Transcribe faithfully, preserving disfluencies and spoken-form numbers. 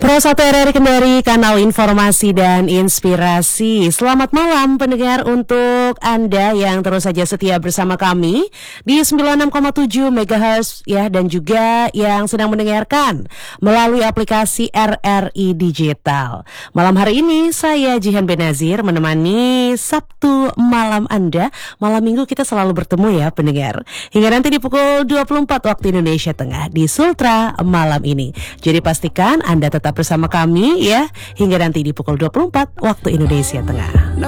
Pro satu R R I Kendari, kanal informasi dan inspirasi. Selamat malam pendengar untuk Anda yang terus saja setia bersama kami di sembilan puluh enam koma tujuh megahertz ya, dan juga yang sedang mendengarkan melalui aplikasi R R I Digital. Malam hari ini saya Jihan Benazir menemani Sabtu malam Anda. Malam Minggu kita selalu bertemu ya pendengar. Hingga nanti di pukul dua puluh empat waktu Indonesia Tengah di Sultra malam ini. Jadi pastikan Anda tetap bersama kami ya hingga nanti di pukul dua puluh empat waktu Indonesia Tengah.